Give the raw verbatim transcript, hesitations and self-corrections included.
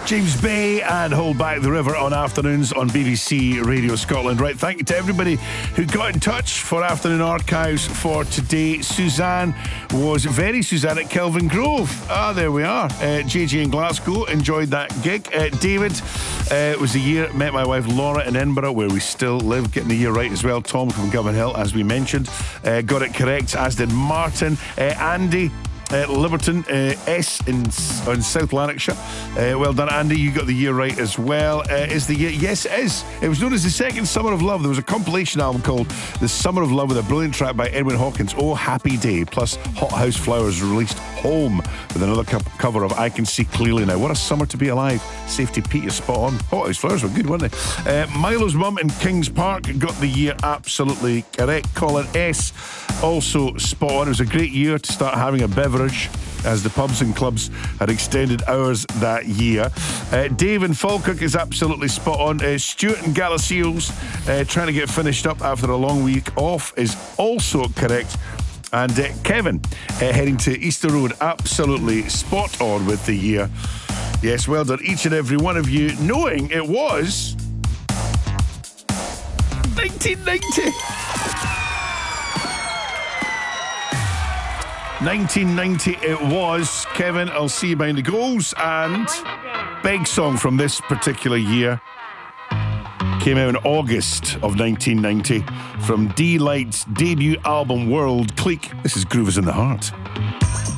James Bay and Hold Back the River on afternoons on B B C Radio Scotland. Right, thank you to everybody who got in touch for Afternoon Archives for today. Suzanne was very Suzanne at Kelvin Grove. Ah, there we are. Uh, J J in Glasgow enjoyed that gig. Uh, David, uh, it was the year met my wife Laura in Edinburgh, where we still live, getting the year right as well. Tom from Govan Hill, as we mentioned, uh, got it correct, as did Martin. Uh, Andy Uh, Liverton, uh, S in, in South Lanarkshire. Uh, well done, Andy. You got the year right as well. Uh, is the year? Yes, it is. It was known as the second Summer of Love. There was a compilation album called The Summer of Love with a brilliant track by Edwin Hawkins, Oh Happy Day, plus Hot House Flowers released Home with another co- cover of I Can See Clearly Now. What a summer to be alive. Safety Pete, you're spot on. Hot House Flowers were good, weren't they? Uh, Milo's mum in Kings Park got the year absolutely correct. Colin S. also spot on. It was a great year to start having a beverage, as the pubs and clubs had extended hours that year. Uh, Dave in Falkirk is absolutely spot on. Uh, Stuart in Galashiels, uh, trying to get finished up after a long week off, is also correct. And uh, Kevin, uh, heading to Easter Road, absolutely spot on with the year. Yes, well done, each and every one of you, knowing it was nineteen ninety. nineteen ninety it was. Kevin, I'll see you behind the goals. And big song from this particular year came out in August of nineteen ninety from D-Light's debut album World Clique. This is Groove is in the Heart.